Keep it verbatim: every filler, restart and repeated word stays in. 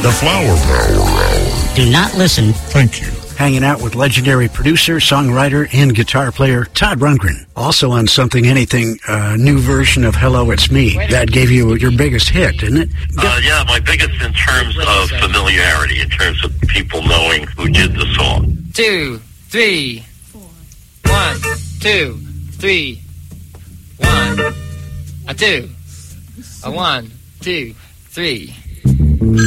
The Flower Power Hour. Do not listen. Thank you. Hanging out with legendary producer, songwriter, and guitar player Todd Rundgren. Also on Something Anything, a uh, new version of Hello, It's Me. That gave you your biggest hit, didn't it? Uh, yeah, my biggest in terms of familiarity, in terms of people knowing who did the song. Two, three, one, two, three, one, a two, a one, two, three.